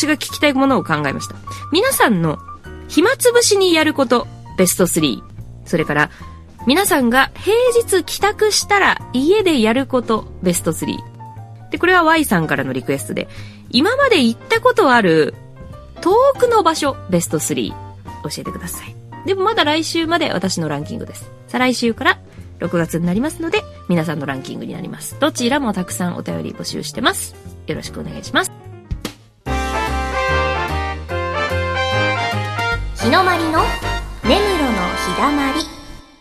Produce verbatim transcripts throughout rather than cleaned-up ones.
私が聞きたいものを考えました。皆さんの暇つぶしにやることベストスリー、それから皆さんが平日帰宅したら家でやることベストスリーで、これは Y さんからのリクエストで、今まで行ったことある遠くの場所ベストスリー教えてください。でもまだ来週まで私のランキングです。再来週からろくがつになりますので、皆さんのランキングになります。どちらもたくさんお便り募集してます。よろしくお願いします。 日のまりの根室のひだまり。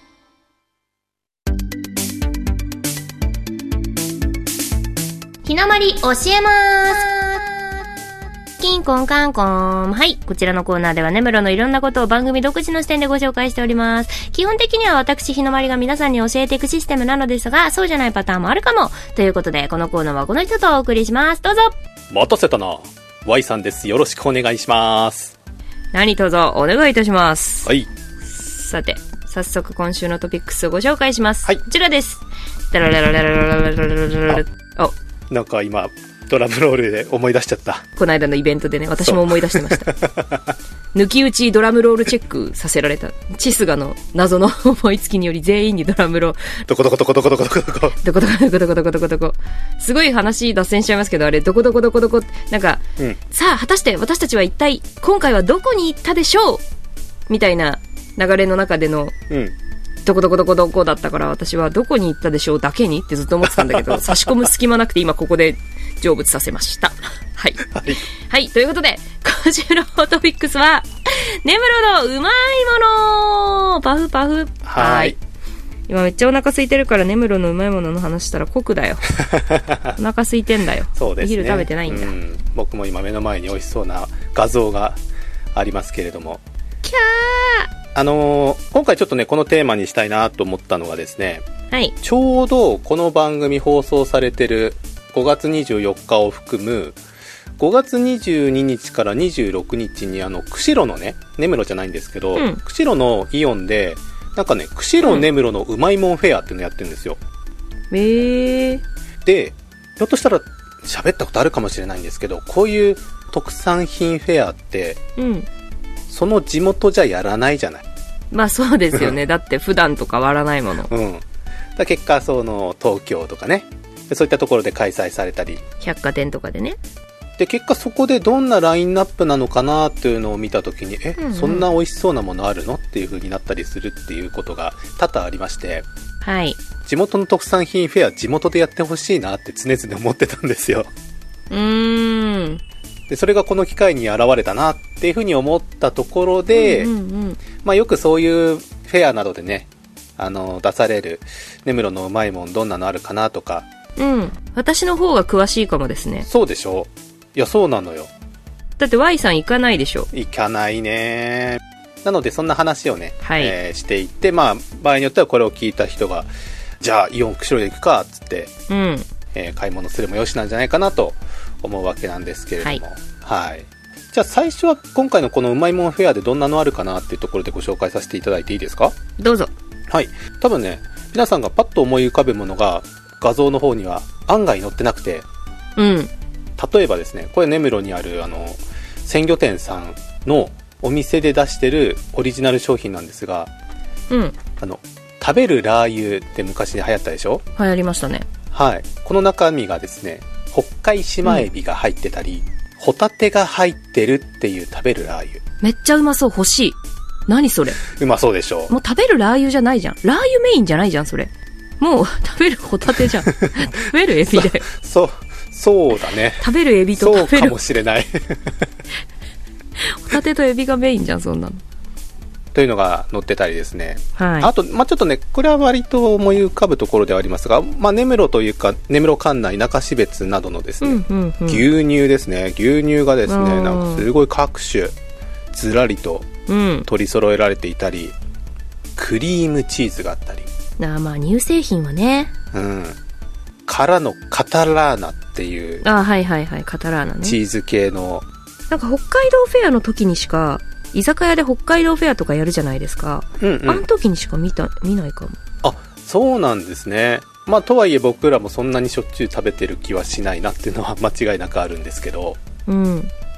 日のまり教えまーす。キンコンカンコン。はい。こちらのコーナーでは根室のいろんなことを番組独自の視点でご紹介しております。基本的には私日のまりが皆さんに教えていくシステムなのですが、そうじゃないパターンもあるかも。ということで、このコーナーはこの人とお送りします。どうぞ。 待たせたな。Y さんです。よろしくお願いします。 何卒お願いいたします。 はい。 さて、早速今週のトピックスをご紹介します。 はい。 こちらです。ダララララララララララ。お。 なんか今、ドラムロールで思い出しちゃった。 この間のイベントでね、私も思い出してました。抜き打ちドラムロールチェックさせられた。チスガの謎の思いつきにより全員にドラムロール。 どこどこどこどこどこどこどこ。 どこどこどこどこどこどこどこ。すごい話脱線しちゃいますけど、あれ、どこどこどこどこ、なんか、うん、さあ、果たして私たちは一体、今回はどこに行ったでしょうみたいな流れの中での、うん。どこどこどこどこだったから、私はどこに行ったでしょうだけにってずっと思ってたんだけど、差し込む隙間なくて今ここで成仏させました。はい。はい。はい。ということで、今週のトピックスは、根室のうまいものパフパフ。 はい。はい。 今めっちゃお腹空いてるから根室のうまいものの話したら酷だよ。お腹空いてんだよ。 そうですね。 お昼食べてないんだ。 うん。僕も今目の前に美味しそうな画像がありますけれども。 キャーあのー、今回ちょっとねこのテーマにしたいなと思ったのがですね、 はい、 ちょうどこの番組放送されてるごがつにじゅうよっかを含むごがつにじゅうににちからにじゅうろくにちにあの釧路のね、根室じゃないんですけど、うん、釧路のイオンでなんかね釧路根室のうまいもんフェアっていうのやってるんですよ。 へ、うん、えー、 でひょっとしたら喋ったことあるかもしれないんですけど、こういう特産品フェアって、うん、その地元じゃやらないじゃない。 まあそうですよね。だって普段と変わらないもの。 うん。だ結果その東京とかね、そういったところで開催されたり、 百貨店とかでね。 で結果そこでどんなラインナップなのかなっていうのを見たときに、え、うんうん、そんな美味しそうなものあるのっていう風になったりするっていうことが多々ありまして、 はい。 地元の特産品フェア地元でやってほしいなって常々思ってたんですよ。 うーん。 でそれがこの機会に現れたなっていうふうに思ったところで、うんうんうん、まあ、よくそういうフェアなどでね、あの出される根室のうまいもんどんなのあるかなとか、 うん、私の方が詳しいかもですね。 そうでしょ。いやそうなのよ。 だって Y さん行かないでしょ。 行かないね。なのでそんな話をね、 はい、 えー、していって、まあ場合によってはこれを聞いた人がじゃあイオン釧路で行くかっつって、うん、えー、買い物するもよしなんじゃないかなと思うわけなんですけれども、はい、はい。じゃあ最初は今回のこのうまいもんフェアでどんなのあるかなっていうところでご紹介させていただいていいですか？ どうぞ。 はい。多分ね、皆さんがパッと思い浮かぶものが画像の方には案外載ってなくて、 うん。 例えばですね、これ根室にあるあの鮮魚店さんのお店で出してるオリジナル商品なんですが、 うん。 あの食べるラー油って昔に流行ったでしょ？ 流行りましたね。 はい。この中身がですね、北海シエビが入ってたり、うん、ホタテが入ってるっていう食べるラー油。 めっちゃうまそう。欲しい。何それ。 うまそうでしょ。 もう食べるラー油じゃないじゃん。ラー油メインじゃないじゃんそれ。もう食べるホタテじゃん。食べるエビだよ。 そう、そうだね。 食べるエビと食べる。 そうかもしれない。 ホタテとエビがメインじゃんそんなの。 というのが載ってたりですね。 はい。 あと、まあ、ちょっとね、これは割と思い浮かぶところではありますが、まあ、根室というか、根室管内、中標津などのですね、うんうんうん、牛乳ですね。牛乳がですね、なんかすごい各種、ずらりと取り揃えられていたり、うん、クリームチーズがあったり。 あ、まあ、乳製品はね。 うん。からのカタラーナっていう。 あ、はいはいはい、カタラーナね。 チーズ系の。 なんか北海道フェアの時にしか、居酒屋で北海道フェアとかやるじゃないですか、うんうん、あの時にしか見た見ないかも。 あ、そうなんですね。まあとはいえ僕らもそんなにしょっちゅう食べてる気はしないなっていうのは間違いなくあるんですけど、 うん、